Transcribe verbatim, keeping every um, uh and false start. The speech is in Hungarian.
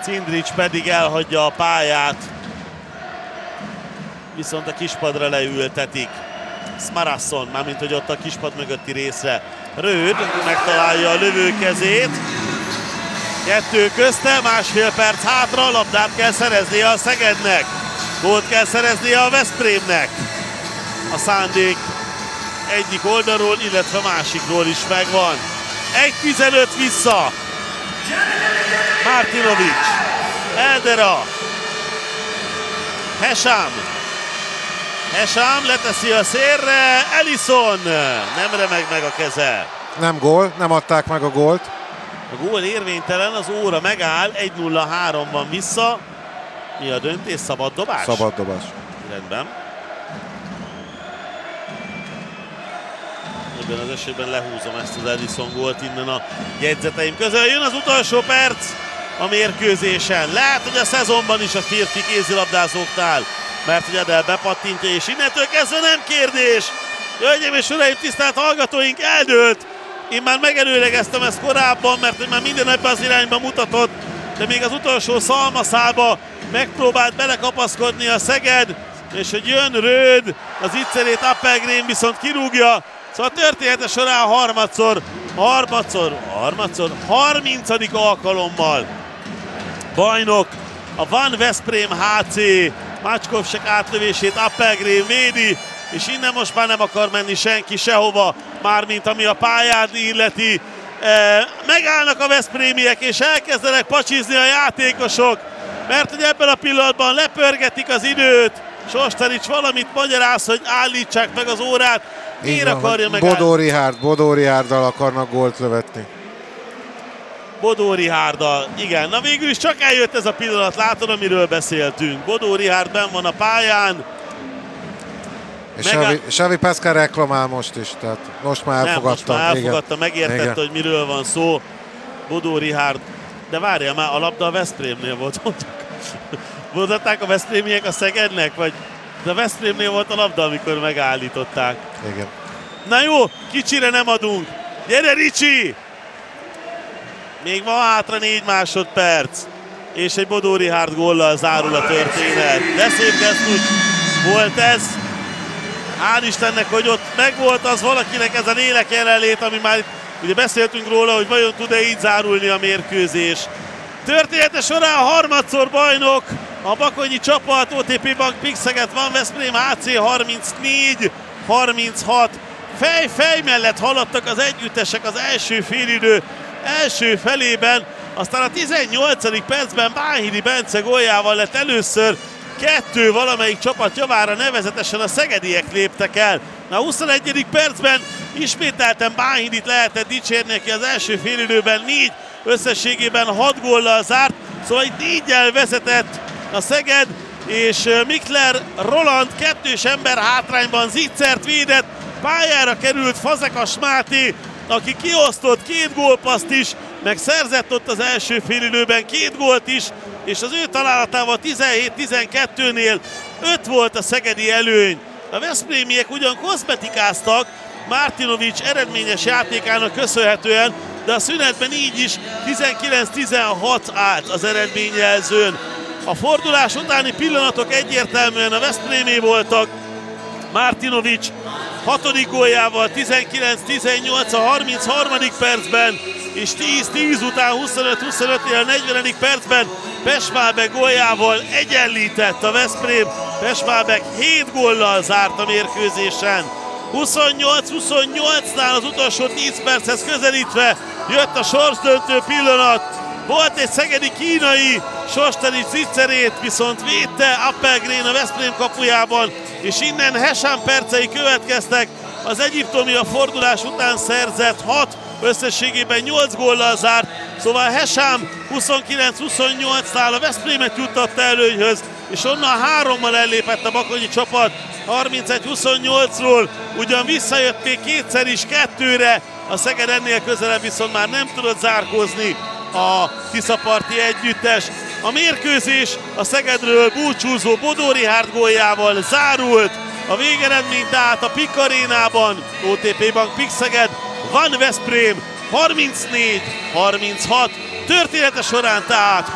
Cindric pedig elhagyja a pályát, viszont a kispadra leültetik. Smarasson, mármint hogy ott a kispad mögötti részre. Röd megtalálja a lövőkezét. Kettő közte, másfél perc hátra, labdát kell szereznie a Szegednek. Gólt kell szereznie a Veszprémnek. A szándék egyik oldalról, illetve másikról is megvan. egy tizenöt vissza. Martinovic, Eldera, Hesam. Hesam leteszi a szélre, Ellison. Nem remeg meg a keze. Nem gól, nem adták meg a gólt. A gól érvénytelen, az óra megáll, egy nulla három van vissza. Mi a döntés? Szabad dobás? Szabad dobás. Rendben. Ebben az esetben lehúzom ezt az Ellison gólt innen a jegyzeteim közül. Jön az utolsó perc a mérkőzésen. Lehet, hogy a szezonban is a férfi kézilabdázóknál, mert hogy Edel bepattintja, és innentől kezdve nem kérdés. Hölgyeim és uraim, tisztelt hallgatóink, eldőlt. Én már megelőlegeztem ezt korábban, mert hogy már minden ebben az irányba mutatott, de még az utolsó szalmaszába megpróbált belekapaszkodni a Szeged, és hogy jön Röd, az Itzerét Appelgren viszont kirúgja. Szóval a története során harmadszor, harmadszor, harmadszor, harmincadik alkalommal bajnok a Van Veszprém há cé. Macskovsek átlövését Appelgren védi, és innen most már nem akar menni senki sehova, mármint ami a pályát illeti. E, megállnak a veszprémiek, és elkezdenek pacsizni a játékosok, mert hogy ebben a pillanatban lepörgetik az időt. Sostarics valamit magyaráz, hogy állítsák meg az órát. Miért akarja megállni? Bodó Rihárd, Bodó Rihárddal akarnak gólt lövetni. Bodó Rihárddal, igen. Na végül is csak eljött ez a pillanat, látod, amiről beszéltünk. Bodó Rihárd benn van a pályán. És Xavi, Xavi Pascal reklamál most is, tehát most már elfogadta. Nem, most már elfogadta, igen. Megértette, igen, hogy miről van szó. Bodó Rihárd. De várjál már, a labda a Veszprémnél volt. Mondhatták a veszprémiek a Szegednek, vagy de a Veszprémnél volt a labda, amikor megállították. Igen. Na jó, kicsire nem adunk. Gyere, Ricsi! Még van hátra négy másodperc. És egy Bodó Rihárd góllal zárul a történet. De szép gesztus volt ez. Hál' Istennek, hogy ott megvolt az valakinek ez a lélek jelenlét, ami már ugye beszéltünk róla, hogy vajon tud-e így zárulni a mérkőzés. Története során harmadszor bajnok a bakonyi csapat, o té pé Bank Pixeget Van Veszprém há cé harmincnégy harminchat. Fej-fej mellett haladtak az együttesek az első félidő első felében, aztán a tizennyolcadik percben Bánhidi Bence góljával lett először kettő valamelyik csapat javára, nevezetesen a szegediek léptek el. A huszonegyedik percben ismételten Bánhidit lehetett dicsérni, aki az első félidőben négy, összességében hat góllal zárt, szóval itt négyel vezetett a Szeged, és Mikler Roland kettős ember hátrányban Zitzert védett, pályára került Fazekas Máté, aki kiosztott két gólpaszt is, meg szerzett ott az első félidőben két gólt is, és az ő találatával tizenhét tizenkettőnél öt volt a szegedi előny. A veszprémiek ugyan kozmetikáztak Martinovic eredményes játékának köszönhetően, de a szünetben így is tizenkilenc tizenhat állt az eredményjelzőn. A fordulás utáni pillanatok egyértelműen a veszprémé voltak. Martinovic hatodik góljával tizenkilenc tizennyolc a harmincharmadik percben, és tíz tíz után huszonöt huszonötnél a negyvenedik percben Pechwalbeck góljával egyenlített a Veszprém. Pechwalbeck hét góllal zárt a mérkőzésen. huszonnyolc huszonnyolcnál az utolsó tíz perchez közelítve jött a sorsdöntő pillanat. Volt egy szegedi kínai, Sostarics Zitzerét viszont védte Appelgren a Veszprém kapujában, és innen Hesam percei következtek. Az egyiptomi a fordulás után szerzett hat, összességében nyolc góllal zárt, szóval Hesam huszonkilenc huszonnyolcnál a Veszprémet juttatta előnyhöz, és onnan hárommal ellépett a bakonyi csapat harmincegy huszonnyolcról, ugyan visszajött még kétszer is kettőre, a Szeged ennél közelebb viszont már nem tudott zárkózni a tiszaparti együttes. A mérkőzés a Szegedről búcsúzó Bodó Rihárd góljával zárult, a végeredmény tehát a Pik Arénában, o té pé Bank Pixeged, Van Veszprém harmincnégy harminchat, története során tehát